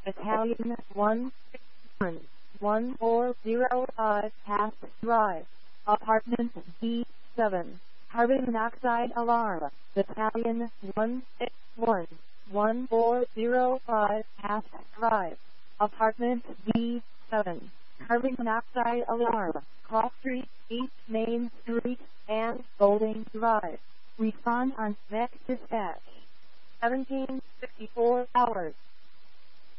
Italian 161-1405 Taft Drive, Apartment B7. Carbon monoxide alarm. Italian 161-1405 Taft Drive, Apartment B7. Carbon monoxide alarm. Cross Street, East Main Street, and Golding Drive. Respond on next dispatch. 1764 hours.